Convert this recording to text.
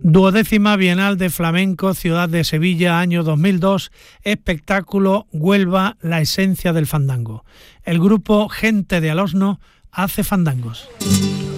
12ª Bienal de Flamenco, Ciudad de Sevilla, año 2002, espectáculo Huelva, la esencia del fandango. El grupo Gente de Alosno hace fandangos.